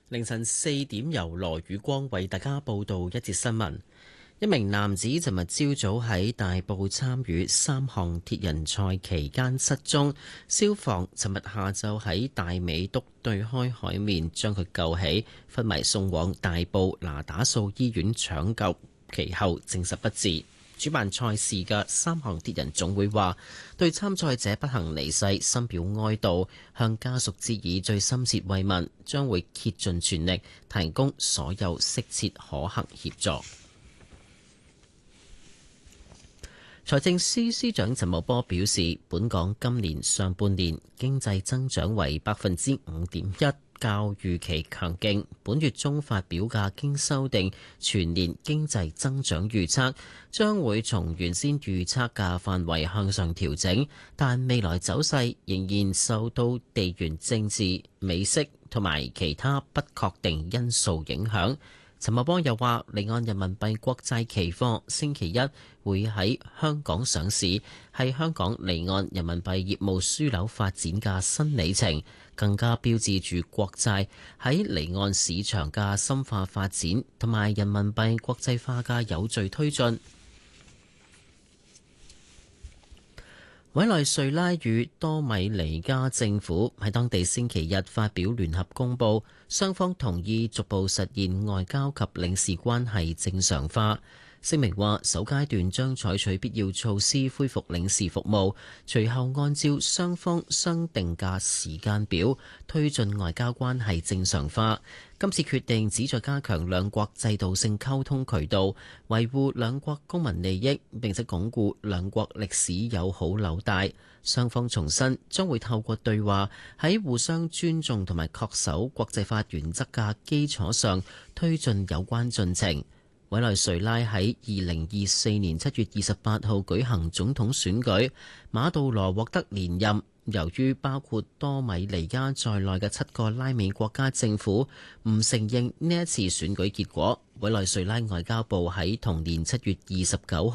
凌晨4點，由羅宇光為大家報道一節新聞。一名男子尋日朝早喺大埔參與3項鐵人賽期間失蹤，消防尋日下晝喺大美督對開海面將佢救起，昏迷送往大埔那打素醫院搶救，其後證實不治。主辦賽事嘅3項鐵人總會話，對參賽者不幸離世深表哀悼，向家屬致以最深切慰問，將會竭盡全力提供所有適切可行協助。財政司司長陳茂波表示，本港今年上半年經濟增長為5.1%，較預期強勁。本月中發表嘅經修訂全年經濟增長預測，將會從原先預測嘅範圍向上調整，但未來走勢仍然受到地緣政治、美息同埋其他不確定因素影響。陳茂波又話，離岸人民幣國債期貨星期一會喺香港上市，係香港離岸人民幣業務樞紐發展嘅新里程，更加標誌住國債喺離岸市場嘅深化發展，同埋人民幣國際化嘅有序推進。委內瑞拉與多米尼加政府喺當地星期日發表聯合公報，雙方同意逐步實現外交及領事關係正常化。聲明話，首階段將採取必要措施恢復領事服務，隨後按照雙方商定嘅時間表推進外交關係正常化。今次決定旨在加強兩國制度性溝通渠道，維護兩國公民利益，並且鞏固兩國歷史友好紐帶。雙方重申將會透過對話，喺互相尊重同埋恪守國際法原則嘅基礎上推進有關進程。委內瑞拉喺2024年7月28號舉行總統選舉，馬杜羅獲得連任。由於包括多米尼加在內嘅7個拉美國家政府唔承認呢一次選舉結果，委內瑞拉外交部喺同年7月29號